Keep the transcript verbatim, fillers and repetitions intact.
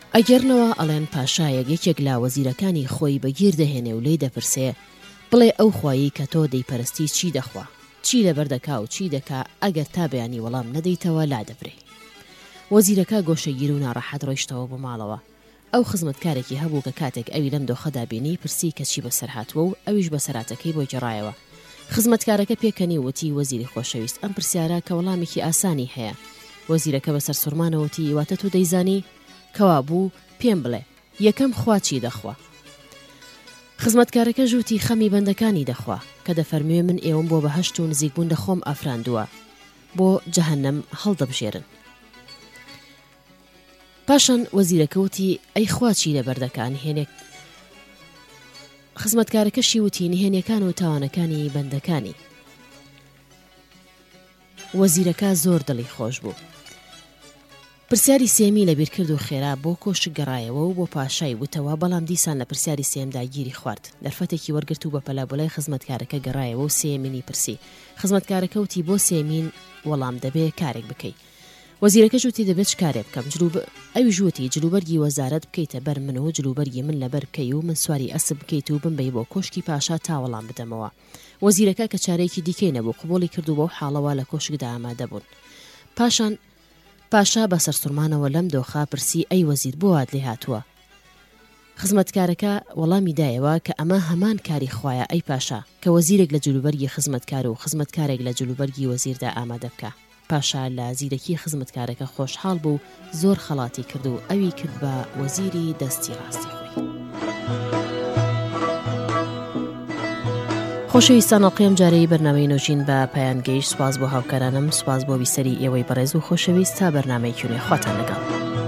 ئەگەرنەوە ئەڵێن پاشایەک یەکێک لا وەزیرەکانی خۆی بەگیر دەهێنێ و لێی دەپرسێ بڵێ ئەو خوایی کە تۆ دەیپەرستی چی دەخوا، چی لەبەر دەکا و چی دەکا، ئەگەر تا بەیانی وەڵام نەدەیتەوە لا دەبرێ. وەزیرەکە گۆشەگیر و ناڕەحەت ڕۆیشتەوە بۆ ماڵەوە. ئەو خزمەتکارێکی هەبوو کە کاتێک ئەوی لەم دۆخەدا بینی پرسی کە چی بەسەر هاتووە و ئەویش بەسەراتەکەی بۆ گێڕایەوە. خزمەتکارەکە پێکەنی وتی وەزیری خۆشەویست، ئەم پرسیارە کە وەڵامێکی ئاسانی هەیە. وەزیرەکە بەسەر سوورمانەوەتی واتە تۆ دەیزانی؟ کەوا بوو پێم بڵێ یەکەم خوا چی دەخوا؟ خزمەتکارەکە ژووتی خەمی بەندەکانی دەخوا کە دەفەرموێ من ئێوەم بۆ بەهەشت و نزیکبوون لە خۆم ئافراندووە بۆ جەهەنەم هەڵدەبژێرن. پاشان وەزیرەکەوتی ئەی خوا چی لەبەردەکان هێنێک. خزمەتکارەکەشی وتی نهێنیەکان و تاوانەکانی بەندەکانی. وەزیرەکە زۆر دڵی خۆش بوو. پرسیاری سێمی لەبیر کرد و خێرا بۆ کۆشک گەڕایەوە و بۆ پاشای وتەوە، بەڵام دیسان لە پرسیاری سێمدا گیری خوارد. دەرفەتێکی وەرگرت و بە پەلابولای خزمەتکارەکە گەڕایەوە و سێمینی پرسی. خزمەتکارەکە وتی بۆ سێمین وەڵام دەبێ کارێک بکەی. وەزیرەکە ژووتی دەبێت چ کارێک بکەم؟ ئەوی ژووتی جلوبەرگی وەزارەت بکەیتە بەر من و جلوبەرگی من لەبەر بکەی و من سواری ئەسب بکەیت و بمبەی بۆ کۆشکی پاشا تا وەڵام بدەمەوە. وەزیرەکە کە چارەیەکی دیکەی نەبوو قبوڵی کرد و بۆ حاڵەوە لە کۆشکدا ئامادە بوون. پاشان پاشا بەسەر سوورمانەوە لەم دۆخا پرسی ئەی وەزیر بۆ هات لێ هاتووە؟ خزمەتکارەکە وەڵامی دایەوە کە ئەمە هەمان کاری خوایە ئەی پاشا، کە وەزیرێک لە جلوبەرگی خزمەتکار و خزمەتکارێک لە جلوبەرگی وەزیردا ئامادە بکە. پاشا لە زیرەکی خزمەتکارەکە خۆشحاڵ بوو، زۆر خەڵاتی کرد و ئەوی کرد بە وەزیری دەستی ڕاستی خۆی. خۆشەویستان، ئەڵقەیەم جارەی بەرنامەی نوۆژین بە پایان گەیشت. سوپاس بۆ هاوکارانم، سوپاس بۆ بیسەری ئێوەی بەڕێز و خۆشەویست. تا بەرنامەی کوێنێ خواتان لەگەڵ.